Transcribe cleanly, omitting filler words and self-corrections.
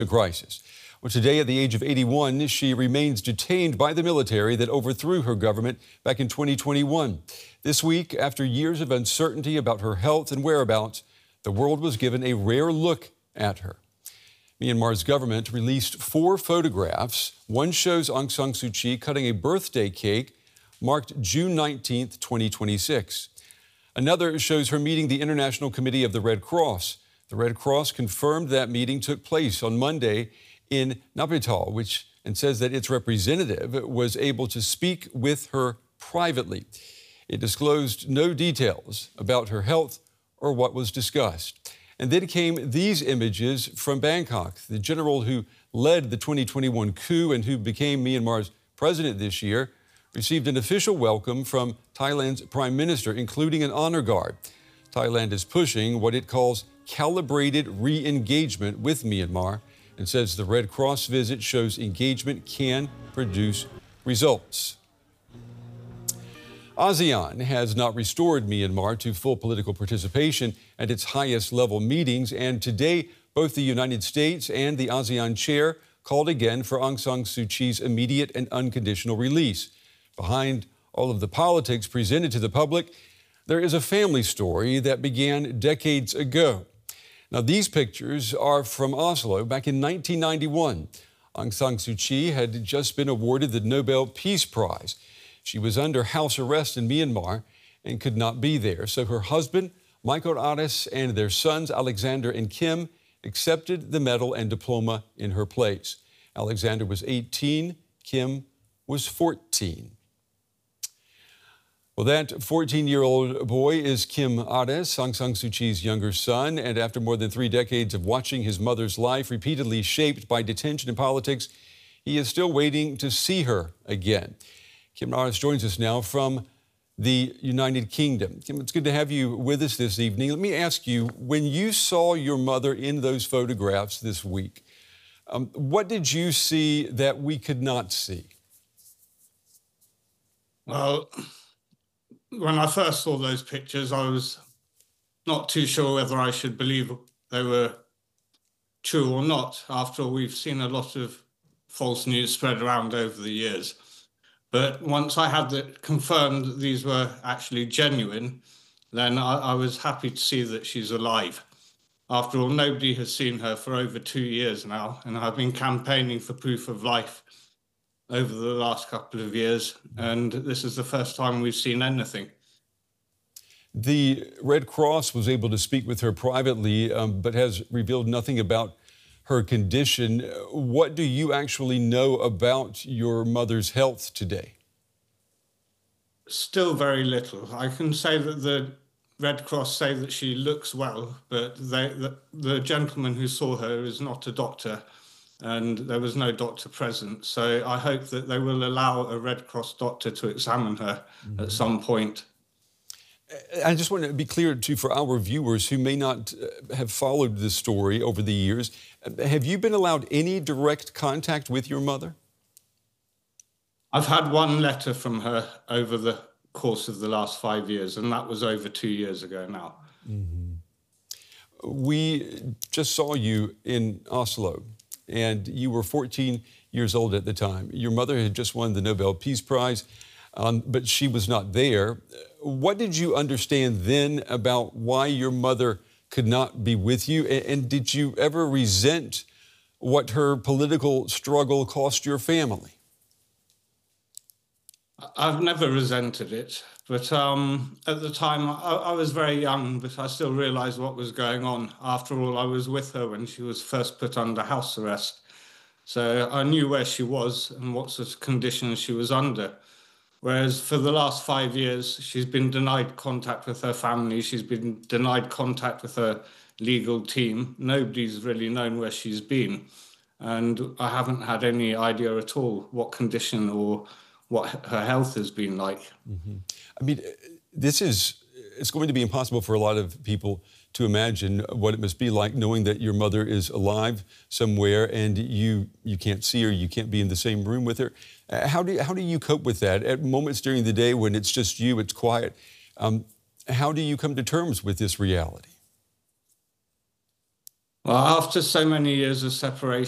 the crisis. Well, today, at the age of 81, she remains detained by the military that overthrew her government back in 2021. This week, after years of uncertainty about her health and whereabouts, the world was given a rare look at her. Myanmar's government released 4 photographs. One shows Aung San Suu Kyi cutting a birthday cake marked June 19, 2026. Another shows her meeting the International Committee of the Red Cross. The Red Cross confirmed that meeting took place on Monday in Naypyidaw, and says that its representative was able to speak with her privately. It disclosed no details about her health or what was discussed. And then came these images from Bangkok. The general who led the 2021 coup and who became Myanmar's president this year received an official welcome from Thailand's prime minister, including an honor guard. Thailand is pushing what it calls calibrated re-engagement with Myanmar and says the Red Cross visit shows engagement can produce results. ASEAN has not restored Myanmar to full political participation at its highest level meetings, and today both the United States and the ASEAN chair called again for Aung San Suu Kyi's immediate and unconditional release. Behind all of the politics presented to the public, there is a family story that began decades ago. Now, these pictures are from Oslo back in 1991. Aung San Suu Kyi had just been awarded the Nobel Peace Prize. She was under house arrest in Myanmar and could not be there. So her husband, Michael Aris, and their sons, Alexander and Kim, accepted the medal and diploma in her place. Alexander was 18, Kim was 14. Well, that 14-year-old boy is Kim Aris, Aung San Suu Kyi's younger son, and after more than 3 decades of watching his mother's life repeatedly shaped by detention and politics, he is still waiting to see her again. Kim Aris joins us now from the United Kingdom. Kim, it's good to have you with us this evening. Let me ask you, when you saw your mother in those photographs this week, what did you see that we could not see? Well, when I first saw those pictures, I was not too sure whether I should believe they were true or not. After all, we've seen a lot of false news spread around over the years. But once I had it confirmed these were actually genuine, then I was happy to see that she's alive. After all, nobody has seen her for over 2 years now, and I've been campaigning for proof of life over the last couple of years, and this is the first time we've seen anything. The Red Cross was able to speak with her privately, but has revealed nothing about her condition. What do you actually know about your mother's health today? Still very little. I can say that the Red Cross say that she looks well, but the gentleman who saw her is not a doctor, and there was no doctor present. So I hope that they will allow a Red Cross doctor to examine her at some point. I just want to be clear, too, for our viewers who may not have followed this story over the years. Have you been allowed any direct contact with your mother? I've had one letter from her over the course of the last 5 years, and that was over 2 years ago now. Mm-hmm. We just saw you in Oslo, and you were 14 years old at the time. Your mother had just won the Nobel Peace Prize, but she was not there. What did you understand then about why your mother could not be with you? And did you ever resent what her political struggle cost your family? I've never resented it, but at the time I was very young, but I still realized what was going on. After all, I was with her when she was first put under house arrest. So I knew where she was and what sort of conditions she was under. Whereas for the last 5 years, she's been denied contact with her family. She's been denied contact with her legal team. Nobody's really known where she's been. And I haven't had any idea at all what condition or what her health has been like. Mm-hmm. I mean, it's going to be impossible for a lot of people to imagine what it must be like knowing that your mother is alive somewhere and you can't see her, you can't be in the same room with her. How do you cope with that at moments during the day when it's just you, it's quiet? How do you come to terms with this reality? Well, after so many years of separation,